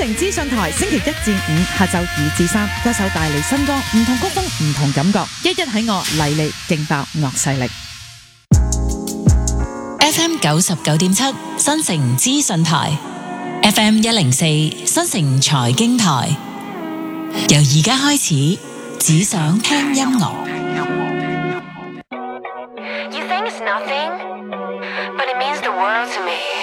城資訊台星期一至五下晝2至3，歌手帶嚟新歌，唔同曲風，唔同感覺，一喺我嚟你勁爆樂勢力。 FM 99.7新城資訊台 ，FM 104新城財經台。由而家開始，只想聽音樂。 You think it's nothing, but it means the world to me.